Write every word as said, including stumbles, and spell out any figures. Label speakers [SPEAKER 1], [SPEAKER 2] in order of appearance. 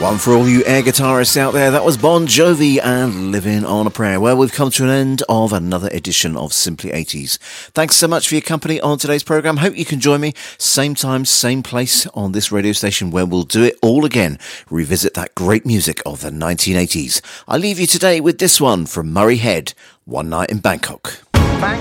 [SPEAKER 1] One for all you air guitarists out there, that was Bon Jovi and Living on a Prayer. Well, we've come to an end of another edition of Simply eighties. Thanks so much for your company on today's programme. Hope you can join me, same time, same place on this radio station where we'll do it all again. Revisit that great music of the nineteen eighties. I leave you today with this one from Murray Head, One Night in Bangkok.